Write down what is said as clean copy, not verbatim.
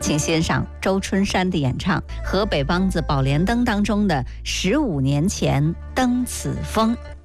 请欣赏周春山的演唱，河北梆子《宝莲灯》当中的《15年前登此峰》。